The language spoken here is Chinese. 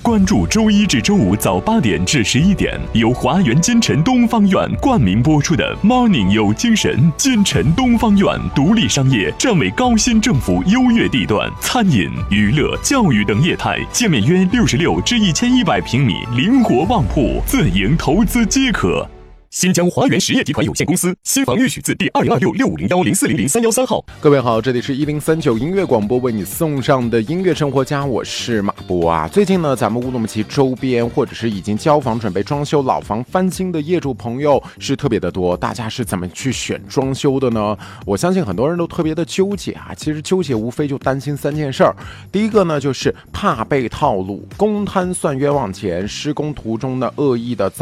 关注周一至周五早8点至11点，由华园金城东方院冠名播出的 Morning 有精神。金城东方院独立商业，站为高新政府优越地段，餐饮、娱乐、教育等业态，建面约66至1100平米，灵活旺铺，自营投资皆可。新疆华源实业集团有限公司，新房预许字第2026650104003113号。 各位好，这里是1039音乐广播为你送上的音乐生活家，我是马波啊。最近呢，咱们乌鲁木齐周边或者是已经交房准备装修老房翻新的业主朋友是特别的多，大家是怎么去选装修的呢？我相信很多人都特别的纠结啊。其实纠结无非就担心3件事儿，第一个呢就是怕被套路，公摊算冤枉钱，施工途中呢恶意的